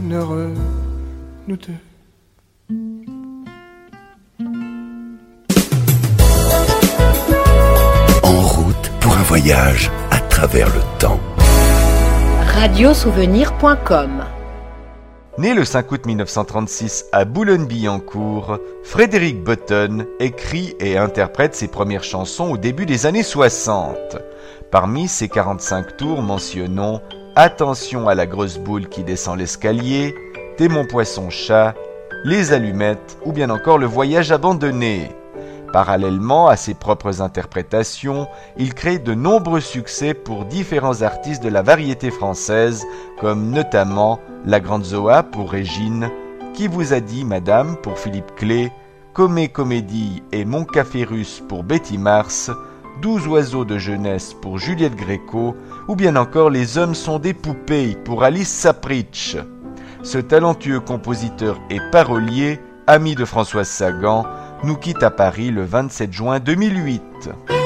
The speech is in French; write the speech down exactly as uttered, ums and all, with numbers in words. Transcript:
heureux, nous deux. En route pour un voyage à travers le temps. radio souvenir point com. Né le cinq août mille neuf cent trente-six à Boulogne-Billancourt, Frédéric Botton écrit et interprète ses premières chansons au début des années soixante. Parmi ses quarante-cinq tours, mentionnons « Attention à la grosse boule qui descend l'escalier »,« T'es mon poisson chat »,« Les allumettes » ou bien encore « Le voyage abandonné ». Parallèlement à ses propres interprétations, il crée de nombreux succès pour différents artistes de la variété française, comme notamment La Grande Zoa pour Régine, Qui vous a dit Madame pour Philippe Clé, Comé Comédie et Mon Café Russe pour Betty Mars, Douze oiseaux de jeunesse pour Juliette Gréco, ou bien encore Les hommes sont des poupées pour Alice Sapritch. Ce talentueux compositeur et parolier, ami de Françoise Sagan, nous quitte à Paris le vingt-sept juin deux mille huit.